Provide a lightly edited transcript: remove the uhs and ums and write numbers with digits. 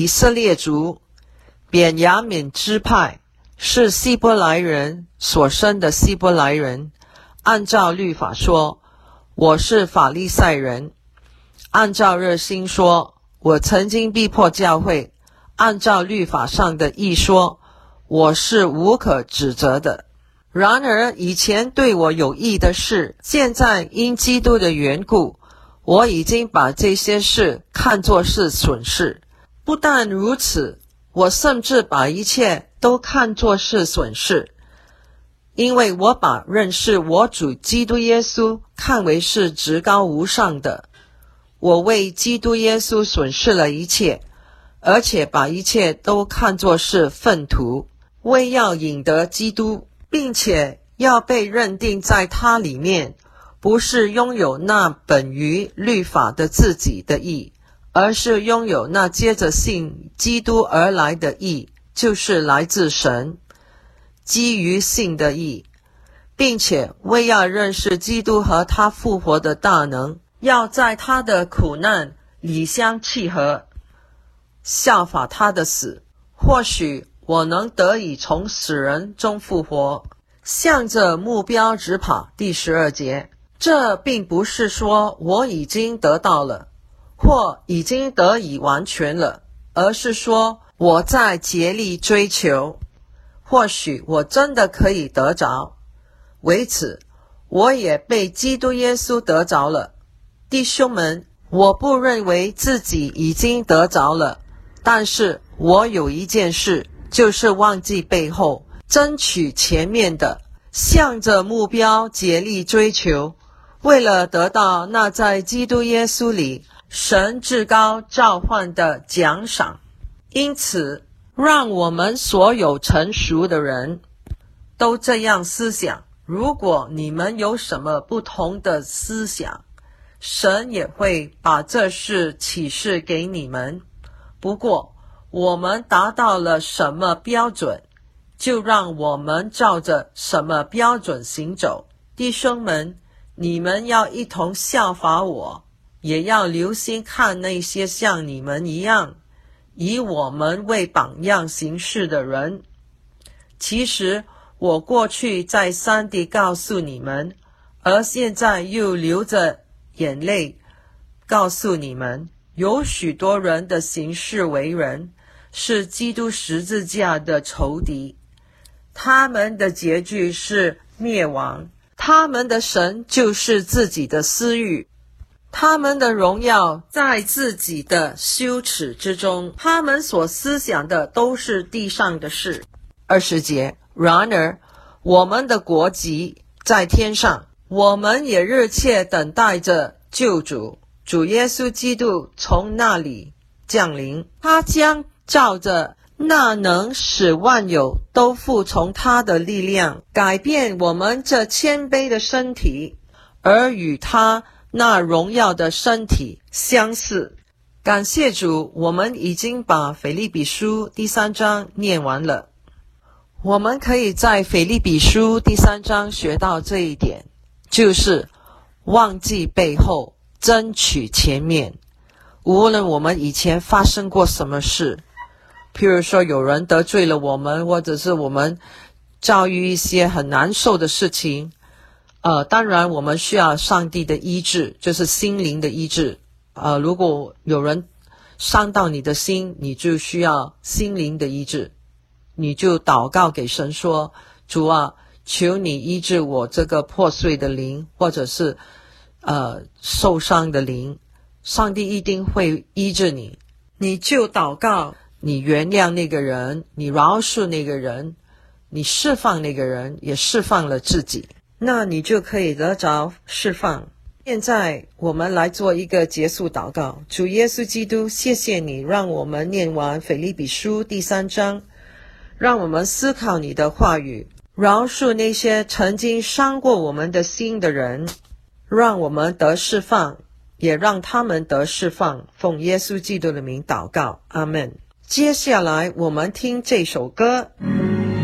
以色列族，便雅悯支派，是希伯来人所生的希伯来人。按照律法说，我是法利赛人；按照热心说，我曾经逼迫教会；按照律法上的义说，我是无可指责的。然而以前对我有益的事，现在因基督的缘故，我已经把这些事看作是损事。不但如此，我甚至把一切都看作是损事，因为我把认识我主基督耶稣看为是至高无上的。我为基督耶稣损失了一切，而且把一切都看作是粪土，为要引得基督，并且要被认定在他里面，不是拥有那本于律法的自己的义，而是拥有那接着信基督而来的义，就是来自神，基于信的义，并且为要认识基督和他复活的大能，要在他的苦难里相契合，效法他的死，或许我能得以从死人中复活，向着目标直跑。第12节，这并不是说我已经得到了，或已经得以完全了，而是说我在竭力追求，或许我真的可以得着。为此，我也被基督耶稣得着了。弟兄们，我不认为自己已经得着了，但是我有一件事，就是忘记背后，争取前面的，向着目标竭力追求，为了得到那在基督耶稣里神至高召唤的奖赏。因此，让我们所有成熟的人都这样思想。如果你们有什么不同的思想，神也会把这事启示给你们。不过，我们达到了什么标准，就让我们照着什么标准行走。弟兄们，你们要一同效法我，也要留心看那些像你们一样以我们为榜样行事的人。其实我过去再三地告诉你们，而现在又流着眼泪告诉你们，有许多人的行事为人是基督十字架的仇敌，他们的结局是灭亡，他们的神就是自己的私欲，他们的荣耀在自己的羞耻之中，他们所思想的都是地上的事。20节，然而我们的国籍在天上，我们也热切等待着救主，主耶稣基督从那里降临，他将照着那能使万有都服从他的力量，改变我们这谦卑的身体，而与他那荣耀的身体相似。感谢主，我们已经把腓立比书第3章念完了。我们可以在腓立比书第3章学到这一点，就是忘记背后，争取前面。无论我们以前发生过什么事，譬如说有人得罪了我们，或者是我们遭遇一些很难受的事情，当然我们需要上帝的医治，就是心灵的医治。如果有人伤到你的心，你就需要心灵的医治，你就祷告给神说，主啊，求你医治我这个破碎的灵，或者是受伤的灵，上帝一定会医治你。你就祷告，你原谅那个人，你饶恕那个人，你释放那个人，也释放了自己，那你就可以得着释放。现在我们来做一个结束祷告。主耶稣基督，谢谢你让我们念完腓立比书第3章，让我们思考你的话语，饶恕那些曾经伤过我们的心的人，让我们得释放，也让他们得释放。奉耶稣基督的名祷告，阿们。接下来我们听这首歌。